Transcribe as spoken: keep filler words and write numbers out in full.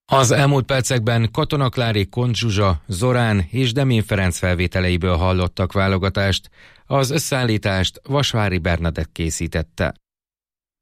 Az elmúlt percekben Katona Klári, Kont Zsuzsa, Zorán és Demén Ferenc felvételeiből hallottak válogatást. Az összeállítást Vasvári Bernadett készítette.